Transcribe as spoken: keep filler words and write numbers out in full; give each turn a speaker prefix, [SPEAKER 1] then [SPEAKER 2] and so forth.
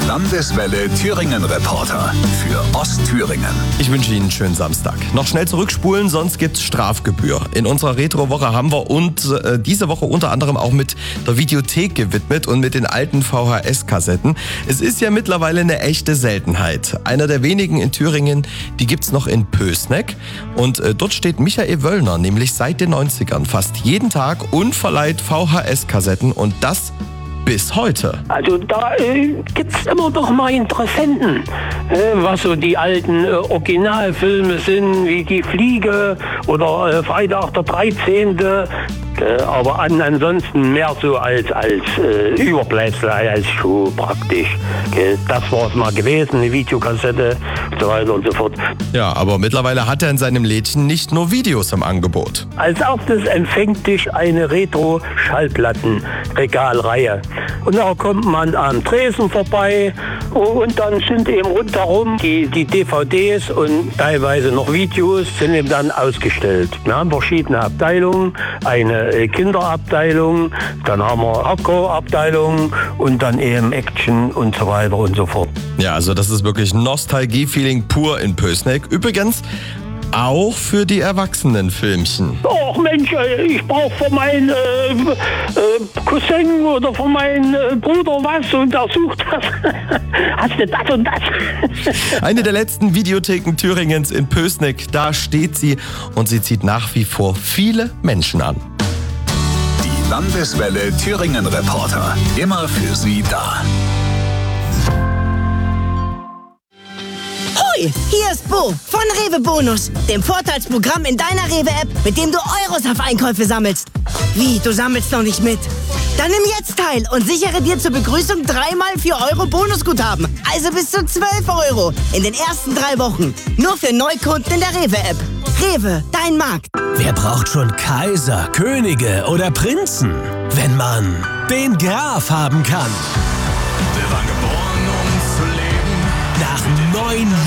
[SPEAKER 1] Landeswelle Thüringen Reporter für Ostthüringen.
[SPEAKER 2] Ich wünsche Ihnen einen schönen Samstag. Noch schnell zurückspulen, sonst gibt's Strafgebühr. In unserer Retro-Woche haben wir und äh, diese Woche unter anderem auch mit der Videothek gewidmet und mit den alten V H S-Kassetten. Es ist ja mittlerweile eine echte Seltenheit. Einer der wenigen in Thüringen, die gibt's noch in Pößneck. Und äh, dort steht Michael Wöllner, nämlich seit den neunzigern, fast jeden Tag und verleiht V H S-Kassetten und das bis heute.
[SPEAKER 3] Also da äh, gibt es immer noch mal Interessenten, äh, was so die alten äh, Originalfilme sind, wie Die Fliege oder äh, Freitag der dreizehnte. Äh, aber an, ansonsten mehr so als, als äh, Überbleibsel, als Show praktisch. Äh, das war es mal gewesen, eine Videokassette und so weiter und so fort.
[SPEAKER 2] Ja, aber mittlerweile hat er in seinem Lädchen nicht nur Videos im Angebot.
[SPEAKER 3] Als erstes empfängt dich eine Retro-Schallplattenregalreihe. Und da kommt man am Tresen vorbei und dann sind eben rundherum die, die D V Ds und teilweise noch Videos sind eben dann ausgestellt. Wir haben verschiedene Abteilungen, eine Kinderabteilung, dann haben wir Hardcore-Abteilung und dann eben Action und so weiter und so fort.
[SPEAKER 2] Ja, also das ist wirklich Nostalgie-Feeling pur in Pößneck. Übrigens auch für die Erwachsenen-Filmchen.
[SPEAKER 3] Ach Mensch, ich brauche von meinem äh, äh, Cousin oder von meinem äh, Bruder was und der sucht das. Hast du das und das?
[SPEAKER 2] Eine der letzten Videotheken Thüringens in Pößneck, da steht sie und sie zieht nach wie vor viele Menschen an.
[SPEAKER 1] Die Landeswelle Thüringen Reporter, immer für Sie da.
[SPEAKER 4] Hier ist Bo von Rewe Bonus, dem Vorteilsprogramm in deiner Rewe-App, mit dem du Euros auf Einkäufe sammelst. Wie, du sammelst noch nicht mit? Dann nimm jetzt teil und sichere dir zur Begrüßung dreimal vier Euro Bonusguthaben. Also bis zu zwölf Euro in den ersten drei Wochen. Nur für Neukunden in der Rewe-App. Rewe, dein Markt.
[SPEAKER 5] Wer braucht schon Kaiser, Könige oder Prinzen, wenn man den Graf haben kann?
[SPEAKER 6] Wir waren geboren, um zu leben.
[SPEAKER 5] Nach neun